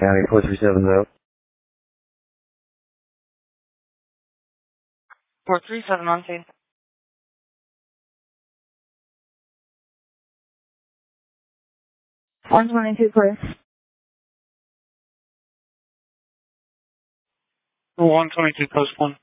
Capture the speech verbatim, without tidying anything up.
County four three seven zero. four three seven on scene. one twenty-two, Chris. one twenty-two, post one.